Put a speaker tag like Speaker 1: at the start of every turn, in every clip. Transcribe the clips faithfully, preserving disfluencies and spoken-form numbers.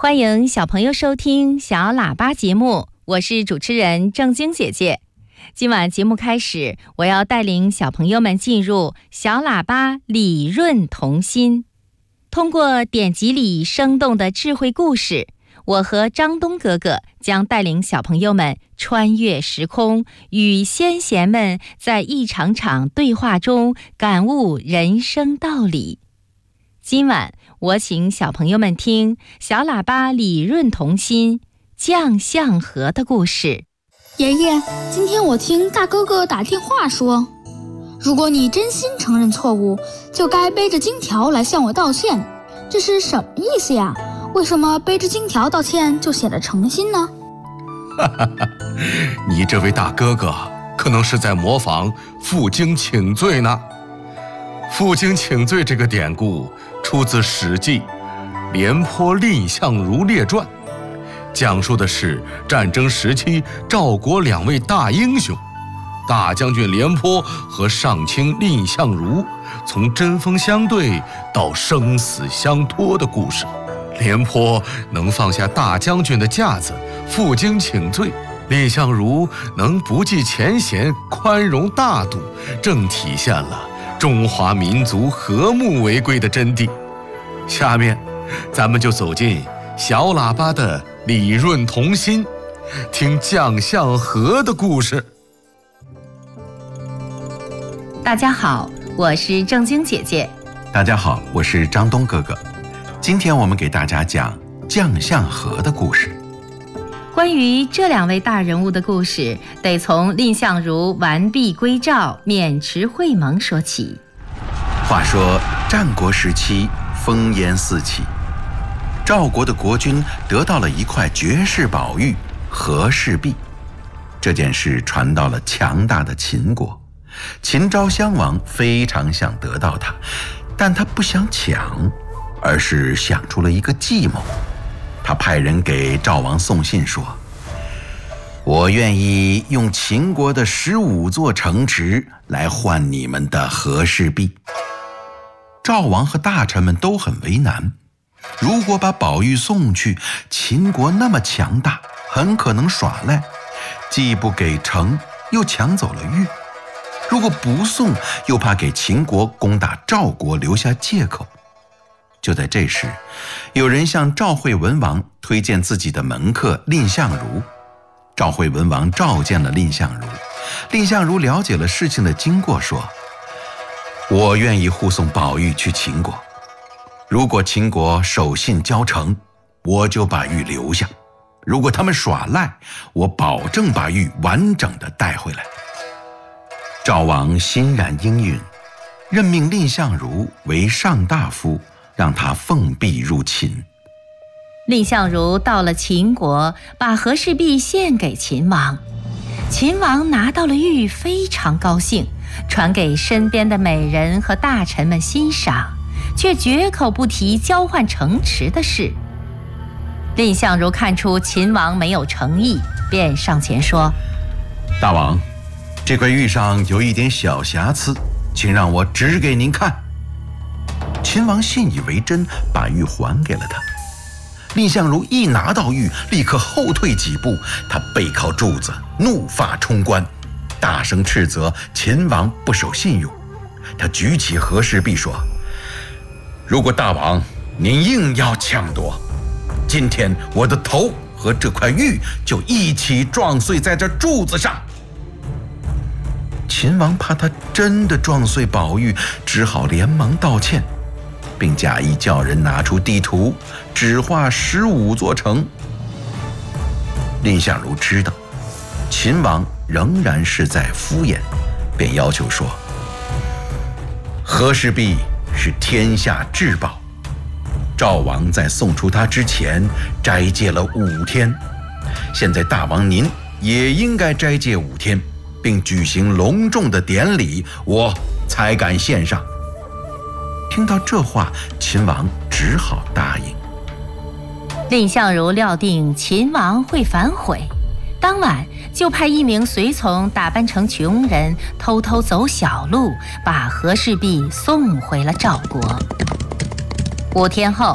Speaker 1: 欢迎小朋友收听小喇叭节目，我是主持人正晶姐姐。今晚节目开始，我要带领小朋友们进入小喇叭理润童心。通过典籍里生动的智慧故事，我和张东哥哥将带领小朋友们穿越时空，与先贤们在一场场对话中感悟人生道理。今晚我请小朋友们听小喇叭理润童心将相和的故事。
Speaker 2: 爷爷，今天我听大哥哥打电话说，如果你真心承认错误，就该背着金条来向我道歉。这是什么意思呀？为什么背着金条道歉就显得诚心呢？
Speaker 3: 哈哈哈，你这位大哥哥可能是在模仿负荆请罪呢。负荆请罪这个典故出自《史记·廉颇蔺相如列传》，讲述的是战争时期赵国两位大英雄，大将军廉颇和上卿蔺相如从针锋相对到生死相托的故事。廉颇能放下大将军的架子，负荆请罪；蔺相如能不计前嫌，宽容大度，正体现了中华民族和睦为贵的真谛。下面咱们就走进小喇叭的理润童心，听将相和的故事。
Speaker 1: 大家好，我是正晶姐姐。
Speaker 4: 大家好，我是张东哥哥。今天我们给大家讲将相和的故事。
Speaker 1: 关于这两位大人物的故事，得从蔺相如完璧归赵，渑池会盟说起。
Speaker 4: 话说战国时期烽烟四起，赵国的国君得到了一块绝世宝玉和氏璧。这件事传到了强大的秦国，秦昭襄王非常想得到它，但他不想抢，而是想出了一个计谋。他派人给赵王送信说，我愿意用秦国的十五座城池来换你们的和氏璧。赵王和大臣们都很为难，如果把宝玉送去，秦国那么强大，很可能耍赖，既不给城，又抢走了玉；如果不送，又怕给秦国攻打赵国留下借口。就在这时，有人向赵惠文王推荐自己的门客蔺相如。赵惠文王召见了蔺相如，蔺相如了解了事情的经过，说，我愿意护送宝玉去秦国，如果秦国守信交城，我就把玉留下；如果他们耍赖，我保证把玉完整的带回来。赵王欣然应允，任命蔺相如为上大夫，让他奉璧入秦。
Speaker 1: 蔺相如到了秦国，把和氏璧献给秦王。秦王拿到了玉，非常高兴，传给身边的美人和大臣们欣赏，却绝口不提交换城池的事。蔺相如看出秦王没有诚意，便上前说，
Speaker 4: 大王，这块玉上有一点小瑕疵，请让我指给您看。秦王信以为真，把玉还给了他。蔺相如一拿到玉，立刻后退几步，他背靠柱子，怒发冲冠，大声斥责秦王不守信用。他举起和氏璧说，如果大王您硬要抢夺，今天我的头和这块玉就一起撞碎在这柱子上。秦王怕他真的撞碎宝玉，只好连忙道歉，并假意叫人拿出地图，只画十五座城。蔺相如知道秦王仍然是在敷衍，便要求说，和氏璧是天下至宝，赵王在送出它之前斋戒了五天，现在大王您也应该斋戒五天，并举行隆重的典礼，我才敢献上。听到这话，秦王只好答应。
Speaker 1: 蔺相如料定秦王会反悔，当晚就派一名随从打扮成穷人，偷偷走小路，把和氏璧送回了赵国。五天后，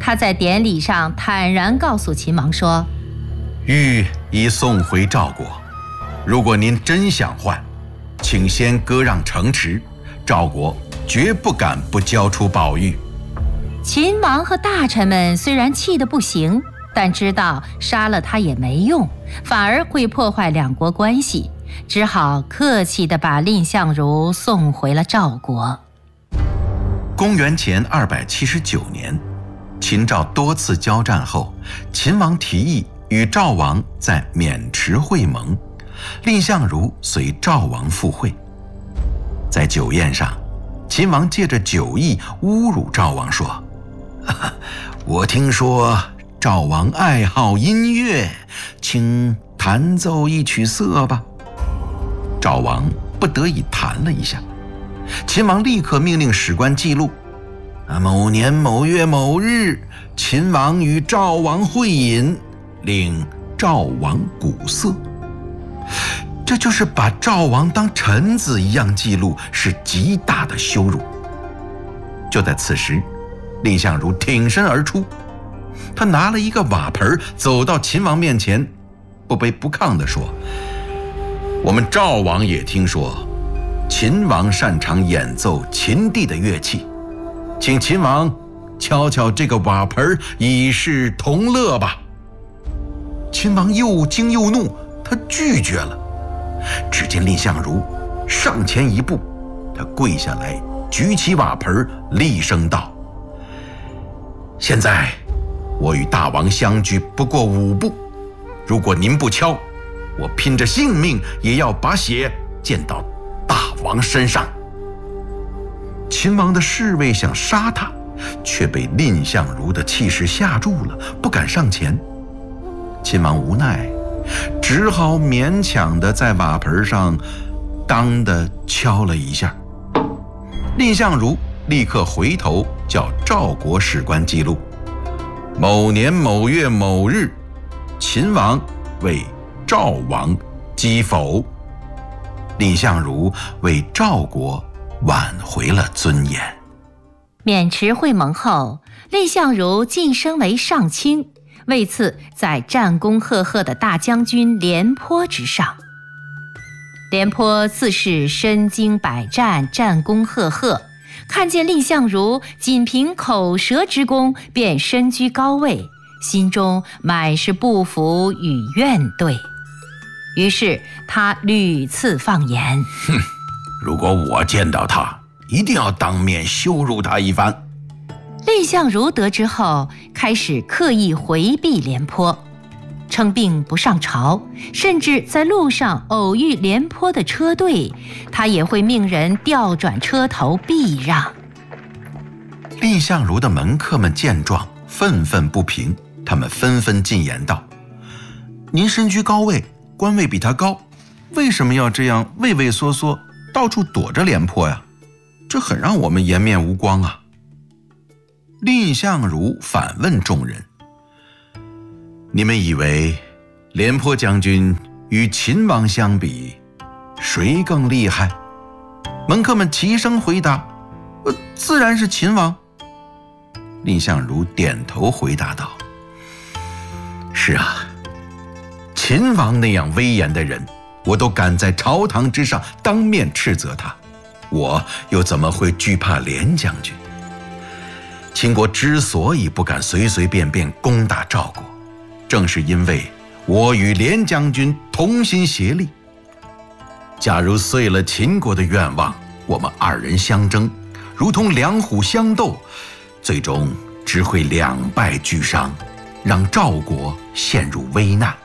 Speaker 1: 他在典礼上坦然告诉秦王说：
Speaker 4: 玉已送回赵国，如果您真想换，请先割让城池，赵国绝不敢不交出宝玉。
Speaker 1: 秦王和大臣们虽然气得不行，但知道杀了他也没用，反而会破坏两国关系，只好客气地把蔺相如送回了赵国。
Speaker 4: 公元前二百七十九年，秦赵多次交战后，秦王提议与赵王在渑池会盟，蔺相如随赵王赴会。在酒宴上，秦王借着酒意侮辱赵王说：我听说赵王爱好音乐，请弹奏一曲瑟吧。赵王不得已弹了一下，秦王立刻命令史官记录：某年某月某日，秦王与赵王会饮，令赵王鼓瑟。这就是把赵王当臣子一样记录，是极大的羞辱。就在此时，蔺相如挺身而出，他拿了一个瓦盆走到秦王面前，不卑不亢地说：我们赵王也听说秦王擅长演奏秦地的乐器，请秦王敲敲这个瓦盆以示同乐吧。秦王又惊又怒，他拒绝了。只见蔺相如上前一步，他跪下来举起瓦盆，厉声道：现在我与大王相距不过五步，如果您不敲，我拼着性命也要把血溅到大王身上。秦王的侍卫想杀他，却被蔺相如的气势吓住了，不敢上前。秦王无奈，只好勉强地在瓦盆上当地敲了一下。蔺相如立刻回头叫赵国史官记录：某年某月某日，秦王为赵王击否。蔺相如为赵国挽回了尊严。
Speaker 1: 渑池会盟后，蔺相如晋升为上卿，位次在战功赫赫的大将军廉颇之上。廉颇自是身经百战，战功赫赫，看见蔺相如仅凭口舌之功便身居高位，心中满是不服与怨怼。于是他屡次放言：
Speaker 4: 哼，如果我见到他，一定要当面羞辱他一番。
Speaker 1: 蔺相如得知后，开始刻意回避廉颇，称病不上朝，甚至在路上偶遇廉颇的车队，他也会命人调转车头避让。
Speaker 4: 蔺相如的门客们见状，愤愤不平，他们纷纷进言道：您身居高位，官位比他高，为什么要这样畏畏缩缩，到处躲着廉颇呀？这很让我们颜面无光啊。蔺相如反问众人：你们以为廉颇将军与秦王相比，谁更厉害？门客们齐声回答：呃，自然是秦王。蔺相如点头回答道：是啊，秦王那样威严的人，我都敢在朝堂之上当面斥责他，我又怎么会惧怕廉将军？秦国之所以不敢随随便便攻打赵国，正是因为我与廉将军同心协力。假如遂了秦国的愿望，我们二人相争，如同两虎相斗，最终只会两败俱伤，让赵国陷入危难。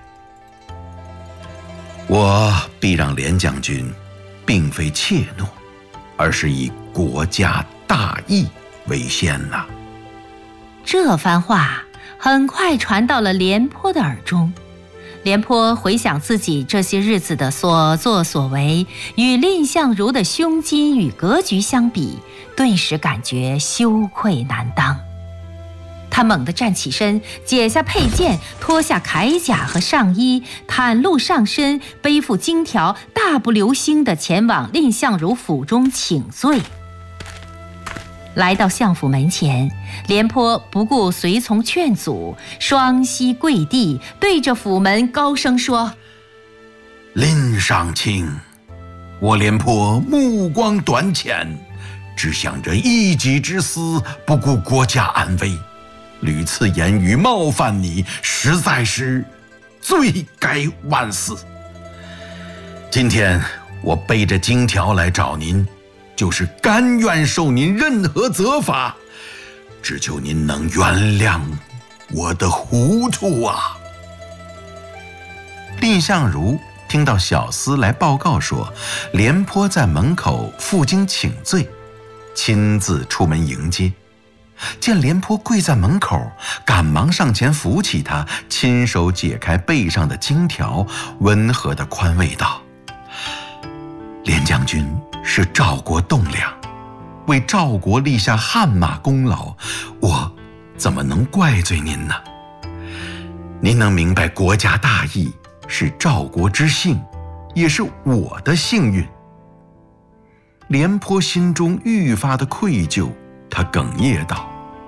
Speaker 4: 我必让廉将军并非怯懦，而是以国家大义为先呐、啊。
Speaker 1: 这番话很快传到了廉颇的耳中。廉颇回想自己这些日子的所作所为，与蔺相如的胸襟与格局相比，顿时感觉羞愧难当。他猛地站起身，解下佩剑，脱下铠甲和上衣，袒露上身，背负金条，大步流星地前往蔺相如府中请罪。 来到相府门前，廉颇不顾随从劝阻，双膝跪地，对着府门高声说：
Speaker 4: 林上卿，我廉颇目光短浅，只想着一己之私，不顾国家安危，屡次言语冒犯你，实在是罪该万死。今天我背着金条来找您，就是甘愿受您任何责罚，只求您能原谅我的糊涂啊！蔺相如听到小厮来报告说廉颇在门口负荆请罪，亲自出门迎接。见廉颇跪在门口，赶忙上前扶起他，亲手解开背上的荆条，温和地宽慰道：廉将军是赵国栋梁，为赵国立下汗马功劳，我怎么能怪罪您呢？您能明白国家大义，是赵国之幸，也是我的幸运。廉颇心中愈发的愧疚，他哽咽道：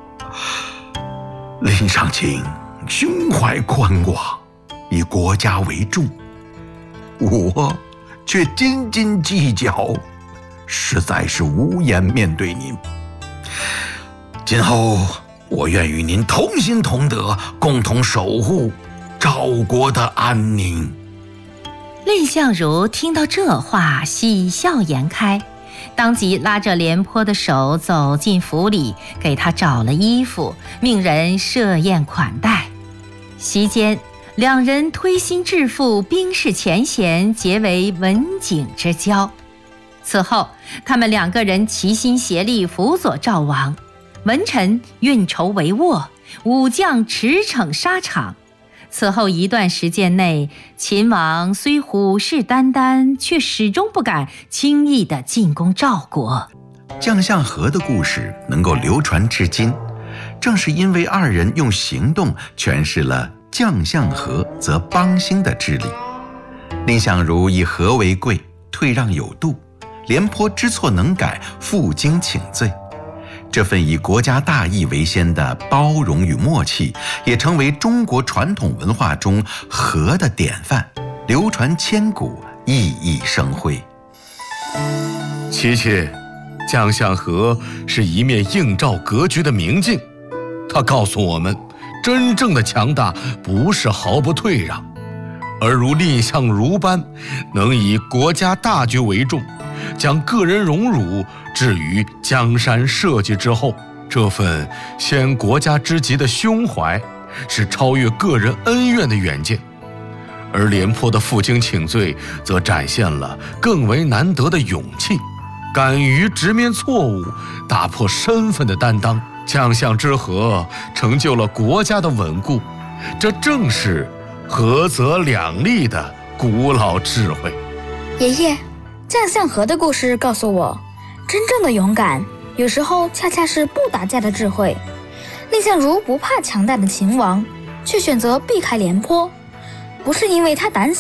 Speaker 4: 蔺上卿胸怀宽广，以国家为重，我却斤斤计较，实在是无颜面对您。今后我愿与您同心同德，共同守护赵国的安宁。
Speaker 1: 蔺相如听到这话，喜笑颜开，当即拉着廉颇的手走进府里，给他找了衣服，命人设宴款待。席间，两人推心置腹，冰释前嫌，结为文景之交。此后，他们两个人齐心协力辅佐赵王，文臣运筹帷幄，武将驰骋沙场。此后一段时间内，秦王虽虎视眈眈，却始终不敢轻易地进攻赵国。
Speaker 4: 将相和的故事能够流传至今，正是因为二人用行动诠释了将相和则邦兴的治理。蔺相如以和为贵，退让有度；廉颇知错能改，负荆请罪。这份以国家大义为先的包容与默契，也成为中国传统文化中和的典范，流传千古，熠熠生辉。
Speaker 3: 琪琪，将相和是一面映照格局的明镜，他告诉我们，真正的强大不是毫不退让，而如蔺相如般，能以国家大局为重，将个人荣辱置于江山社稷之后。这份先国家之急的胸怀，是超越个人恩怨的远见。而廉颇的负荆请罪，则展现了更为难得的勇气，敢于直面错误，打破身份的担当。将相之和，成就了国家的稳固，这正是和则两利的古老智慧。
Speaker 2: 爷爷，将相和的故事告诉我，真正的勇敢有时候恰恰是不打架的智慧。蔺相如不怕强大的秦王，却选择避开廉颇，不是因为他胆小，